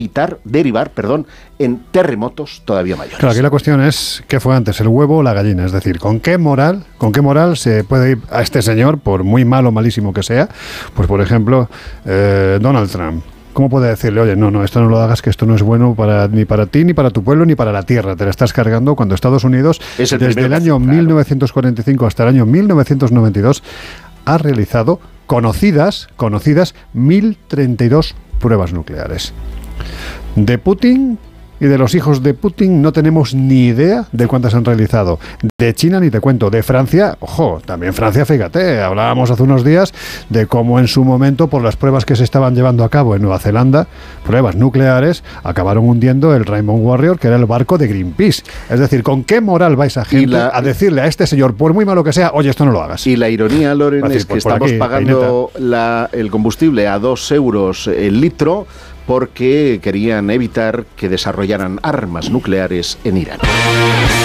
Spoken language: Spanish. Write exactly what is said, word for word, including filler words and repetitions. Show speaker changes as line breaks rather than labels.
derivar, derivar perdón, en terremotos todavía mayores.
Claro, aquí la cuestión es ¿qué fue antes, el huevo o la gallina? Es decir, ¿con qué moral, con qué moral se puede ir a este señor, por muy malo o malísimo que sea? Pues, por ejemplo, eh, Donald Trump. ¿Cómo puede decirle, oye, no, no, esto no lo hagas, que esto no es bueno para, ni para ti, ni para tu pueblo, ni para la tierra? Te la estás cargando cuando Estados Unidos,
es el
desde el año
claro.
mil novecientos cuarenta y cinco hasta el año mil novecientos noventa y dos, ha realizado conocidas, conocidas, mil treinta y dos pruebas nucleares. De Putin y de los hijos de Putin no tenemos ni idea de cuántas han realizado. De China ni te cuento. De Francia, ojo, también Francia, fíjate, hablábamos hace unos días de cómo en su momento, por las pruebas que se estaban llevando a cabo en Nueva Zelanda, pruebas nucleares, acabaron hundiendo el Rainbow Warrior, que era el barco de Greenpeace. Es decir, ¿con qué moral vais a gente la, a decirle a este señor, por muy malo que sea, oye, esto no lo hagas?
Y la ironía, Loren, decir, es que estamos aquí, pagando la, el combustible a dos euros el litro, porque querían evitar que desarrollaran armas nucleares en Irán.